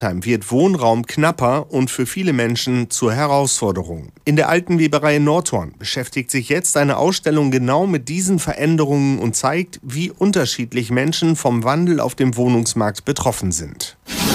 wird Wohnraum knapper und für viele Menschen zur Herausforderung. In der alten Weberei in Nordhorn beschäftigt sich jetzt eine Ausstellung genau mit diesen Veränderungen und zeigt, wie unterschiedlich Menschen vom Wandel auf dem Wohnungsmarkt betroffen sind.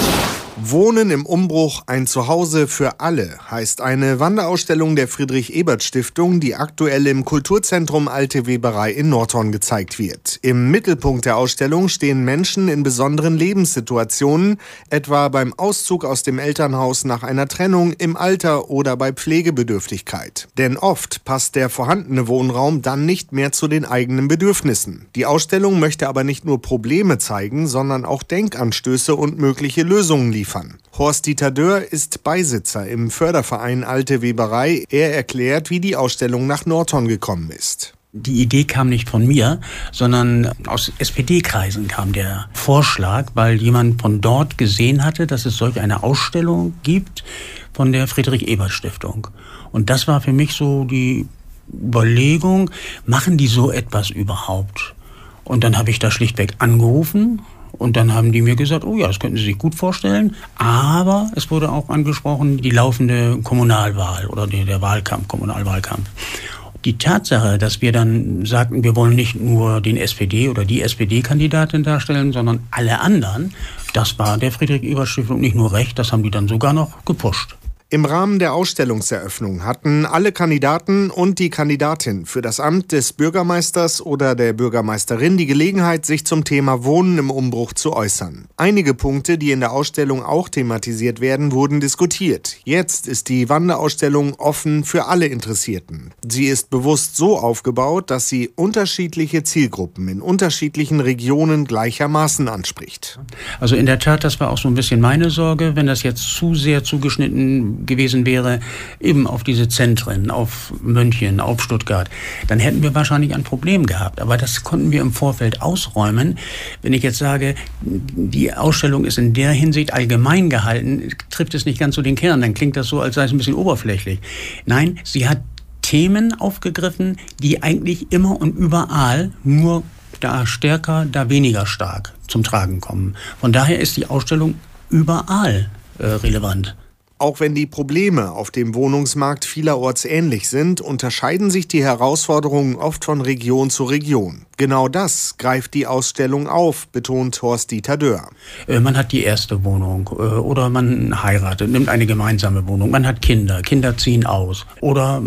Wohnen im Umbruch, ein Zuhause für alle, heißt eine Wanderausstellung der Friedrich-Ebert-Stiftung, die aktuell im Kulturzentrum Alte Weberei in Nordhorn gezeigt wird. Im Mittelpunkt der Ausstellung stehen Menschen in besonderen Lebenssituationen, etwa beim Auszug aus dem Elternhaus nach einer Trennung, im Alter oder bei Pflegebedürftigkeit. Denn oft passt der vorhandene Wohnraum dann nicht mehr zu den eigenen Bedürfnissen. Die Ausstellung möchte aber nicht nur Probleme zeigen, sondern auch Denkanstöße und mögliche Lösungen liefern. Horst-Dieter Dörr ist Beisitzer im Förderverein Alte Weberei. Er erklärt, wie die Ausstellung nach Nordhorn gekommen ist. Die Idee kam nicht von mir, sondern aus SPD-Kreisen kam der Vorschlag, weil jemand von dort gesehen hatte, dass es solch eine Ausstellung gibt von der Friedrich-Ebert-Stiftung. Und das war für mich so die Überlegung, machen die so etwas überhaupt? Und dann habe ich da schlichtweg angerufen. Und dann haben die mir gesagt, oh ja, das könnten Sie sich gut vorstellen. Aber es wurde auch angesprochen, die laufende Kommunalwahl oder der Wahlkampf, Kommunalwahlkampf. Die Tatsache, dass wir dann sagten, wir wollen nicht nur den SPD oder die SPD-Kandidatin darstellen, sondern alle anderen, das war der Friedrich-Ebert-Stiftung nicht nur recht, das haben die dann sogar noch gepusht. Im Rahmen der Ausstellungseröffnung hatten alle Kandidaten und die Kandidatin für das Amt des Bürgermeisters oder der Bürgermeisterin die Gelegenheit, sich zum Thema Wohnen im Umbruch zu äußern. Einige Punkte, die in der Ausstellung auch thematisiert werden, wurden diskutiert. Jetzt ist die Wanderausstellung offen für alle Interessierten. Sie ist bewusst so aufgebaut, dass sie unterschiedliche Zielgruppen in unterschiedlichen Regionen gleichermaßen anspricht. Also in der Tat, das war auch so ein bisschen meine Sorge, wenn das jetzt zu sehr zugeschnitten gewesen wäre, eben auf diese Zentren, auf München, auf Stuttgart, dann hätten wir wahrscheinlich ein Problem gehabt. Aber das konnten wir im Vorfeld ausräumen. Wenn ich jetzt sage, die Ausstellung ist in der Hinsicht allgemein gehalten, trifft es nicht ganz so den Kern, dann klingt das so, als sei es ein bisschen oberflächlich. Nein, sie hat Themen aufgegriffen, die eigentlich immer und überall nur da stärker, da weniger stark zum Tragen kommen. Von daher ist die Ausstellung überall relevant. Auch wenn die Probleme auf dem Wohnungsmarkt vielerorts ähnlich sind, unterscheiden sich die Herausforderungen oft von Region zu Region. Genau das greift die Ausstellung auf, betont Horst-Dieter Dörr. Man hat die erste Wohnung oder man heiratet, nimmt eine gemeinsame Wohnung, man hat Kinder, Kinder ziehen aus oder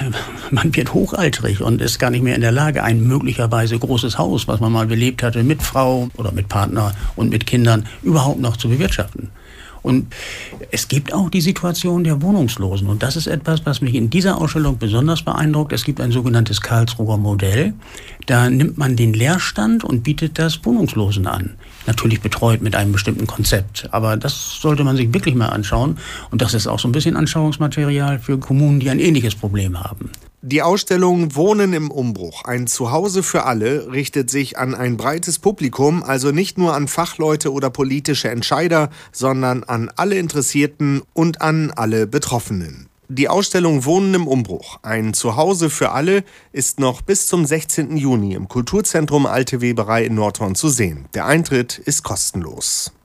man wird hochaltrig und ist gar nicht mehr in der Lage, ein möglicherweise großes Haus, was man mal belebt hatte, mit Frau oder mit Partner und mit Kindern überhaupt noch zu bewirtschaften. Und es gibt auch die Situation der Wohnungslosen. Und das ist etwas, was mich in dieser Ausstellung besonders beeindruckt. Es gibt ein sogenanntes Karlsruher Modell. Da nimmt man den Leerstand und bietet das Wohnungslosen an. Natürlich betreut mit einem bestimmten Konzept. Aber das sollte man sich wirklich mal anschauen. Und das ist auch so ein bisschen Anschauungsmaterial für Kommunen, die ein ähnliches Problem haben. Die Ausstellung Wohnen im Umbruch, ein Zuhause für alle, richtet sich an ein breites Publikum, also nicht nur an Fachleute oder politische Entscheider, sondern an alle Interessierten und an alle Betroffenen. Die Ausstellung Wohnen im Umbruch, ein Zuhause für alle, ist noch bis zum 16. Juni im Kulturzentrum Alte Weberei in Nordhorn zu sehen. Der Eintritt ist kostenlos.